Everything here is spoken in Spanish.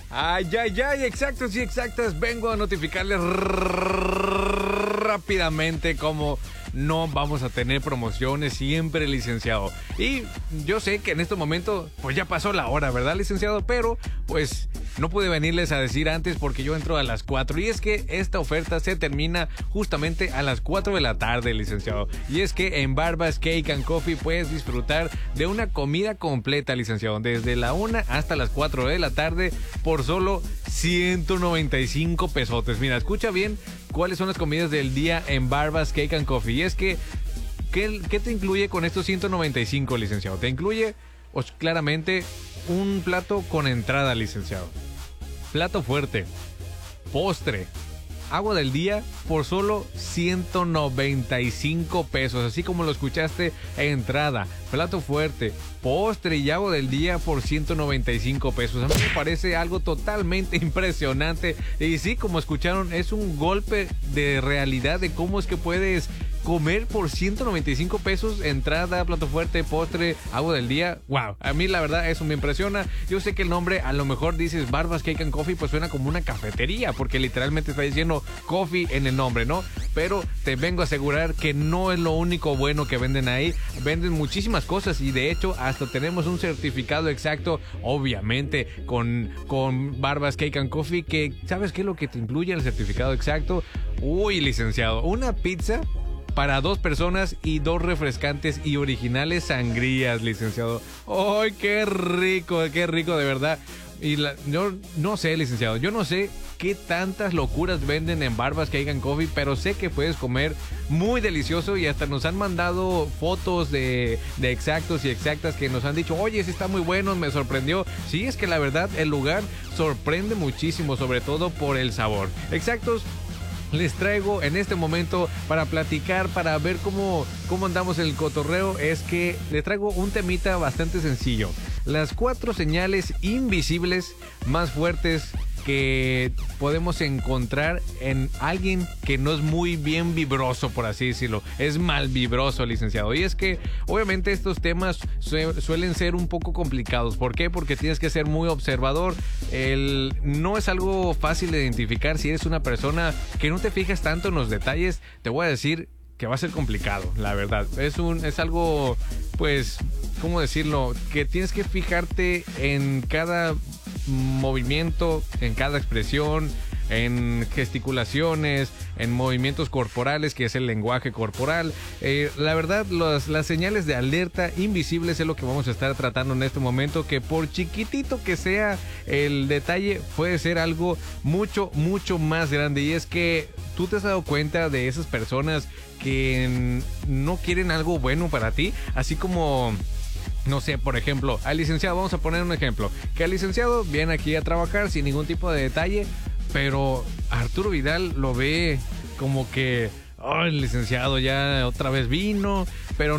Ay, exactos y exactas. Vengo a notificarles rápidamente cómo no vamos a tener promociones siempre, licenciado. Y yo sé que en este momento, pues ya pasó la hora, ¿verdad, licenciado? Pero, pues, no pude venirles a decir antes porque yo entro a las 4. Y es que esta oferta se termina justamente a las 4 de la tarde, licenciado. Y es que en Barbas Cake and Coffee puedes disfrutar de una comida completa, licenciado. Desde la 1 hasta las 4 de la tarde por solo 195 pesotes. Mira, escucha bien cuáles son las comidas del día en Barbas Cake and Coffee. Y es que, ¿qué te incluye con estos 195, licenciado? Te incluye, pues, claramente, un plato con entrada, licenciado. Plato fuerte, postre, agua del día por solo 195 pesos. Así como lo escuchaste, entrada, plato fuerte, postre y agua del día por 195 pesos. A mí me parece algo totalmente impresionante. Y sí, como escucharon, es un golpe de realidad de cómo es que puedes comer por 195 pesos, entrada, plato fuerte, postre, agua del día. Wow, a mí la verdad eso me impresiona. Yo sé que el nombre, a lo mejor dices Barbas Cake and Coffee, pues suena como una cafetería, porque literalmente está diciendo coffee en el nombre, ¿no? Pero te vengo a asegurar que no es lo único bueno que venden ahí. Venden muchísimas cosas y de hecho hasta tenemos un certificado exacto, obviamente con Barbas Cake and Coffee, que ¿sabes qué es lo que te incluye el certificado exacto? Uy, licenciado, una pizza para 2 personas y 2 refrescantes y originales sangrías, licenciado. ¡Ay, qué rico de verdad! Y yo no sé, licenciado, yo no sé qué tantas locuras venden en Barbas Cake and Coffee, pero sé que puedes comer muy delicioso y hasta nos han mandado fotos de exactos y exactas que nos han dicho, oye, ese está muy bueno, me sorprendió. Sí, es que la verdad el lugar sorprende muchísimo, sobre todo por el sabor. Exactos, les traigo en este momento para platicar, para ver cómo andamos en el cotorreo. Es que les traigo un temita bastante sencillo. Las 4 señales invisibles más fuertes que podemos encontrar en alguien que no es muy bien vibroso, por así decirlo. Es mal vibroso, licenciado. Y es que obviamente estos temas suelen ser un poco complicados. ¿Por qué? Porque tienes que ser muy observador. No es algo fácil de identificar si eres una persona que no te fijas tanto en los detalles. Te voy a decir que va a ser complicado, la verdad. Es algo, pues, ¿cómo decirlo? Que tienes que fijarte en cada movimiento, en cada expresión, en gesticulaciones, en movimientos corporales, que es el lenguaje corporal. La verdad, las señales de alerta invisibles es lo que vamos a estar tratando en este momento, que por chiquitito que sea el detalle, puede ser algo mucho, mucho más grande. Y es que tú te has dado cuenta de esas personas que no quieren algo bueno para ti, así como... No sé, por ejemplo, al licenciado, vamos a poner un ejemplo, que el licenciado viene aquí a trabajar sin ningún tipo de detalle, pero Arturo Vidal lo ve como que, oh, el licenciado ya otra vez vino,